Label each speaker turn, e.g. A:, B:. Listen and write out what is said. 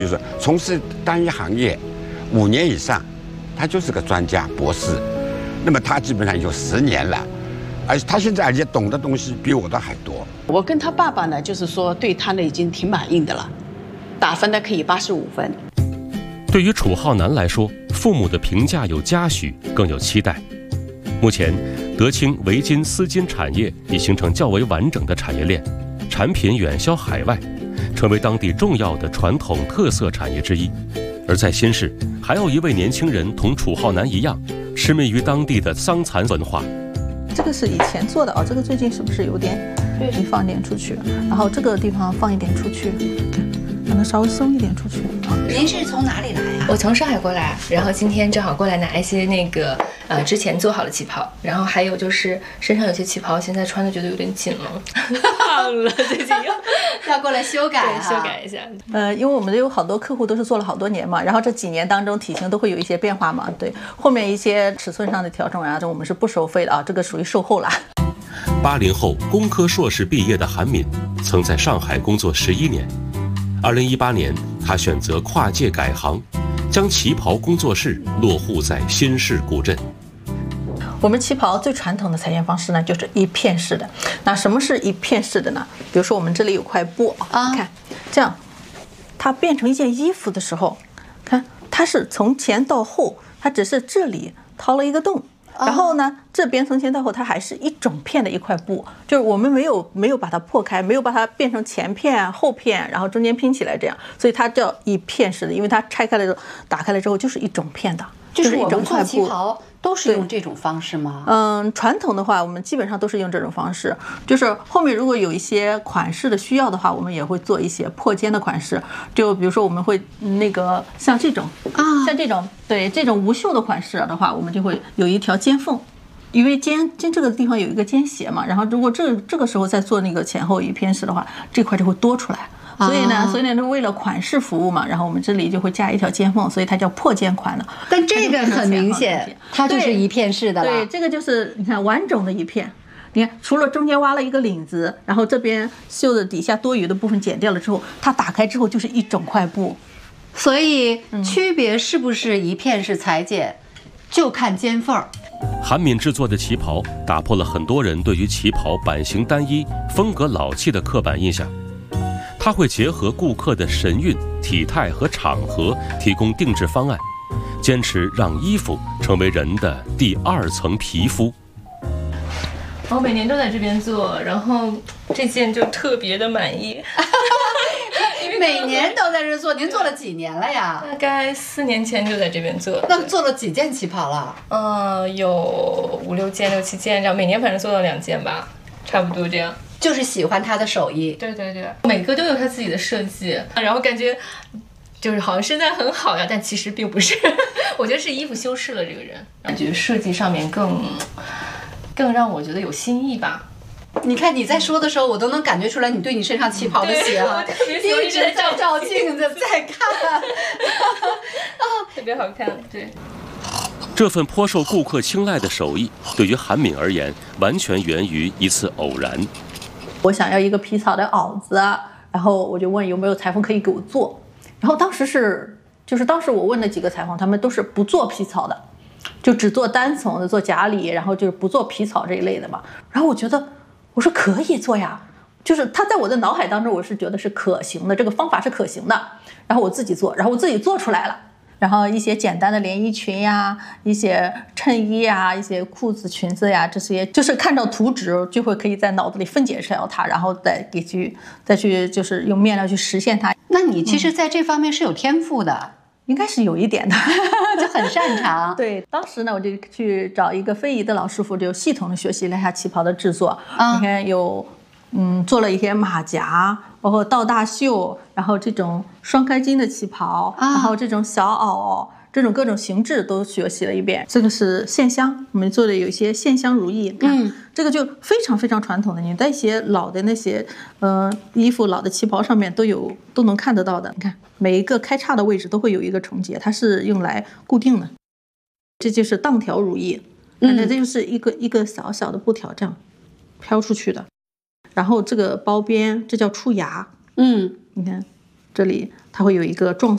A: 就是从事单一行业5年以上，他就是个专家博士。那么他基本上有10年了，而且他现在懂的东西比我的还多。
B: 我跟他爸爸呢，就是说对他呢已经挺满意的了，打分呢可以85分。
C: 对于楚浩南来说，父母的评价有嘉许，更有期待。目前，德清围巾丝巾产业已形成较为完整的产业链，产品远销海外，成为当地重要的传统特色产业之一。而在新市，还有一位年轻人同楚浩南一样，痴迷于当地的桑蚕文化。
D: 这个是以前做的哦，这个最近是不是有点？你放一点出去，然后这个地方放一点出去，让它稍微松一点出去啊。
E: 您是从哪里来呀？
F: 我从上海过来，然后今天正好过来拿一些那个之前做好的旗袍，然后还有就是身上有些旗袍现在穿的觉得有点紧了，胖了，最近
E: 要过来修改
F: 对，修改一下。
D: 因为我们有好多客户都是做了好多年嘛，然后这几年当中体型都会有一些变化嘛，对，后面一些尺寸上的调整啊，这我们是不收费的啊，这个属于售后了。
C: 80后工科硕士毕业的韩敏，曾在上海工作11年。2018年，他选择跨界改行，将旗袍工作室落户在新市古镇。
D: 我们旗袍最传统的裁剪方式呢，就是一片式的。那什么是一片式的呢？比如说我们这里有块布啊，看这样，它变成一件衣服的时候，看它是从前到后，它只是这里掏了一个洞。然后呢，这边从前到后，它还是一整片的一块布，就是我们没有把它破开，没有把它变成前片、后片，然后中间拼起来这样，所以它叫一片式的，因为它拆开了、打开了之后就是一整片的，
E: 就是
D: 一整块布。
E: 旗袍都是用这种方式吗？
D: 传统的话，我们基本上都是用这种方式。就是后面如果有一些款式的需要的话，我们也会做一些破肩的款式。就比如说我们会那个像这种像这种对这种无袖的款式的话，我们就会有一条肩缝。因为肩这个地方有一个肩斜嘛，然后如果这个时候再做那个前后一片式的话，这块就会多出来。所以呢，为了款式服务嘛，然后我们这里就会加一条肩缝，所以它叫破肩款的。
E: 但这个很明显，它就是一片式的了。
D: 对，这个就是你看完整的一片。你看，除了中间挖了一个领子，然后这边袖子底下多余的部分剪掉了之后，它打开之后就是一整块布。
E: 所以区别是不是一片式裁剪，就看肩缝。
C: 韩敏制作的旗袍打破了很多人对于旗袍版型单一、风格老气的刻板印象。它会结合顾客的神韵、体态和场合，提供定制方案，坚持让衣服成为人的第2层皮肤。
F: 我每年都在这边做，然后这件就特别的满意。
E: 每年都在这做，您做了几年了呀？
F: 大概4年前就在这边做。
E: 那做了几件旗袍了？
F: 有5、6件、6、7件这样，每年反正做到2件吧，差不多这样。
E: 就是喜欢他的手艺。
F: 对对对，每个都有他自己的设计，然后感觉就是好像身材很好呀，但其实并不是。我觉得是衣服修饰了这个人，感觉设计上面更让我觉得有新意吧。
E: 你看你在说的时候，我都能感觉出来你对你身上旗袍的喜好，一直在照镜子在看，
F: 特别好看。对，
C: 这份颇受顾客青睐的手艺，对于韩敏而言，完全源于一次偶然。
D: 我想要一个皮草的袄子，然后我就问有没有裁缝可以给我做。然后当时当时我问的几个裁缝，他们都是不做皮草的，就只做单层的，做假里，然后就是不做皮草这一类的嘛。然后我说可以做呀，就是他在我的脑海当中，我是觉得是可行的，这个方法是可行的。然后我自己做，然后我自己做出来了。然后一些简单的连衣裙呀，一些衬衣呀，一些裤子、裙子呀，这些就是看到图纸就会可以在脑子里分解出来它，然后再去就是用面料去实现它。
E: 那你其实在这方面是有天赋的。
D: 应该是有一点的，
E: 就很擅长。
D: 对，当时呢，我就去找一个非遗的老师傅，就系统的学习了一下旗袍的制作。你看有，做了一些马甲，包括倒大袖，然后这种双开襟的旗袍，然后这种小袄，这种各种形制都学习了一遍。这个是线香，我们做的有一些线香如意，这个就非常非常传统的，你在一些老的那些衣服、老的旗袍上面都能看得到的。你看每一个开叉的位置都会有一个重结，它是用来固定的。这就是荡条如意，这就是一个小小的布条这样飘出去的。然后这个包边，这叫出牙，你看这里它会有一个撞